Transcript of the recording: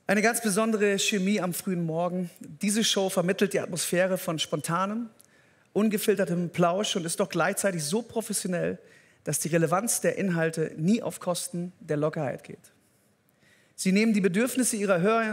Eine ganz besondere Chemie am frühen Morgen. Diese Show vermittelt die Atmosphäre von spontanem, ungefiltertem Plausch und ist doch gleichzeitig so professionell, dass die Relevanz der Inhalte nie auf Kosten der Lockerheit geht. Sie nehmen die Bedürfnisse ihrer